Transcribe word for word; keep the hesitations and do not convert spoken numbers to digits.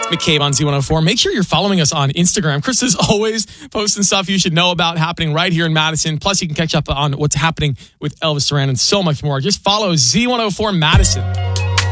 McCabe on Z one oh four. Make sure you're following us on Instagram. Chris is always posting stuff you should know about happening right here in Madison. Plus, you can catch up on what's happening with Elvis Duran and so much more. Just follow Z one oh four Madison.